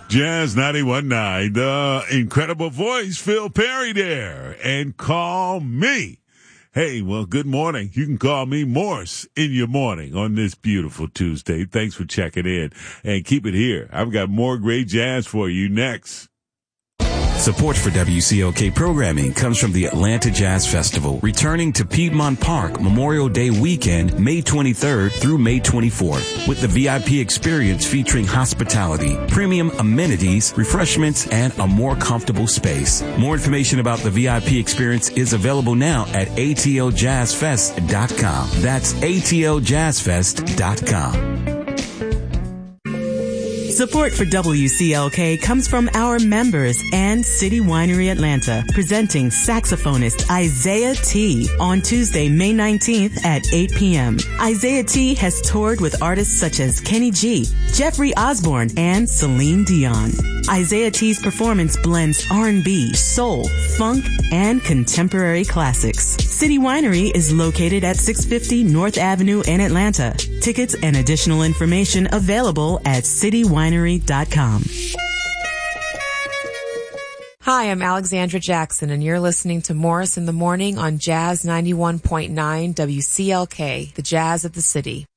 Jazz 91.9, the incredible voice, Phil Perry there. And call me. Hey, well, good morning. You can call me Morse in your morning on this beautiful Tuesday. Thanks for checking in. And keep it here. I've got more great jazz for you next. Support for WCLK programming comes from the Atlanta Jazz Festival, returning to Piedmont Park Memorial Day weekend, May 23rd through May 24th, with the VIP experience featuring hospitality, premium amenities, refreshments, and a more comfortable space. More information about the VIP experience is available now at atljazfest.com. That's atljazfest.com. Support for WCLK comes from our members and City Winery Atlanta, presenting saxophonist Isaiah T. on Tuesday, May 19th at 8 p.m. Isaiah T. has toured with artists such as Kenny G, Jeffrey Osborne, and Celine Dion. Isaiah T.'s performance blends R&B, soul, funk, and contemporary classics. City Winery is located at 650 North Avenue in Atlanta. Tickets and additional information available at citywinery.com. Hi, I'm Alexandra Jackson, and you're listening to Morris in the Morning on Jazz 91.9 WCLK, the Jazz of the City.